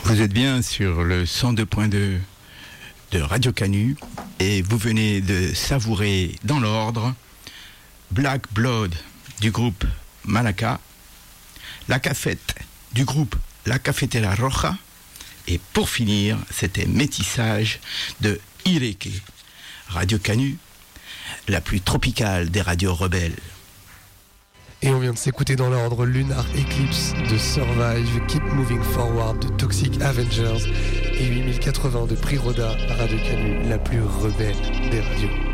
Vous êtes bien sur le 102.2 de Radio Canu et vous venez de savourer dans l'ordre Black Blood du groupe Malaka, La Cafette du groupe La Cafetera Roja et pour finir, c'était Métissage de Ireke. Radio Canu, la plus tropicale des radios rebelles. Et on vient de s'écouter dans l'ordre Lunar Eclipse de Survive, Keep Moving Forward de Toxic Avengers et 8080 de Priroda, Radio Canu, la plus rebelle des radios.